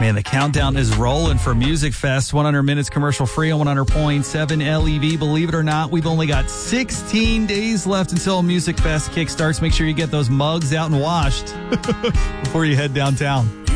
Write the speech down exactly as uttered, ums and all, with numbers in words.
Man, the countdown is rolling for Music Fest. one hundred minutes commercial free on one hundred point seven L E V. Believe it or not, we've only got sixteen days left until Music Fest kickstarts. Make sure you get those mugs out and washed before you head downtown.